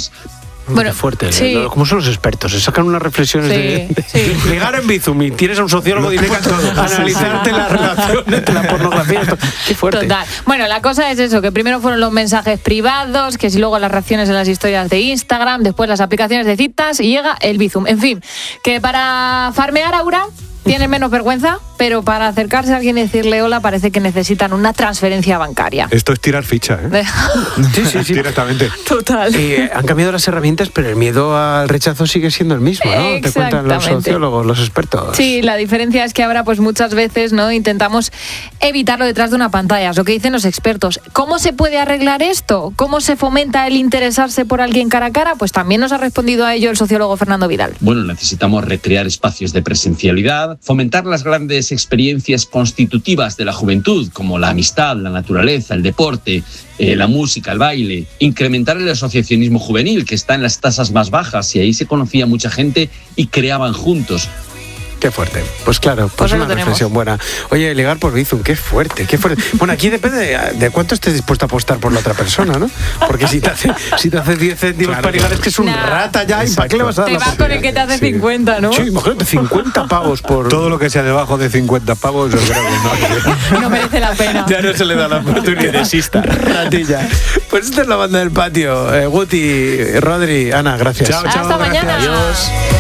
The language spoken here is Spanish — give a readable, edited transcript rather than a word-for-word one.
personas. Bueno, qué fuerte, sí. ¿Cómo son los expertos? Se sacan unas reflexiones de ligar en Bizum y tienes a un sociólogo dispuesto a analizarte las relaciones de la pornografía. Qué fuerte. Total. Bueno, la cosa es eso, que primero fueron los mensajes privados, que si luego las reacciones en las historias de Instagram, después las aplicaciones de citas y llega el Bizum. En fin, que para farmear Aura tienen menos vergüenza, pero para acercarse a alguien y decirle hola parece que necesitan una transferencia bancaria. Esto es tirar ficha, ¿eh? Sí. Directamente. Total. Han cambiado las herramientas, pero el miedo al rechazo sigue siendo el mismo, ¿no? Te cuentan los sociólogos, los expertos. Sí, la diferencia es que ahora pues muchas veces no intentamos evitarlo detrás de una pantalla, es lo que dicen los expertos. ¿Cómo se puede arreglar esto? ¿Cómo se fomenta el interesarse por alguien cara a cara? Pues también nos ha respondido a ello el sociólogo Fernando Vidal. Bueno, necesitamos recrear espacios de presencialidad, fomentar las grandes experiencias constitutivas de la juventud, como la amistad, la naturaleza, el deporte, la música, el baile, incrementar el asociacionismo juvenil, que está en las tasas más bajas, y ahí se conocía mucha gente y creaban juntos. Qué fuerte. Pues claro, pues una reflexión buena. Oye, ligar por Bizum, qué fuerte, qué fuerte. Bueno, aquí depende de cuánto estés dispuesto a apostar por la otra persona, ¿no? Porque si te hace 10 céntimos para ligar, es que es un rata ya. ¿Y para qué le vas a dar la posibilidad? Te vas con el que te hace 50, ¿no? Sí, imagínate, 50 pavos por... Todo lo que sea debajo de 50 pavos, yo creo que no merece la pena. Ya no se le da la oportunidad. Desista. Ratilla. Pues esta es la banda del patio. Guti, Rodri, Ana, gracias. Chao, Hasta mañana. Adiós.